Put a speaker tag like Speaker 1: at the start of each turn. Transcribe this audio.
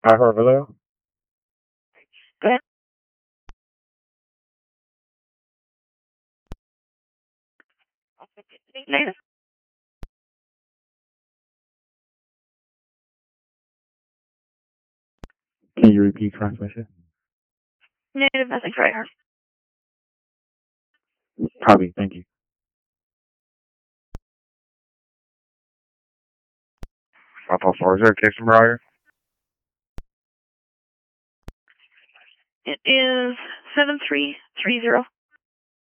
Speaker 1: I heard hello.
Speaker 2: Go ahead. Negative.
Speaker 1: Can you repeat transmission?
Speaker 2: Negative, nothing for I heard.
Speaker 1: Copy. Thank you. 504. Is there a case number out here?
Speaker 2: It is 7330.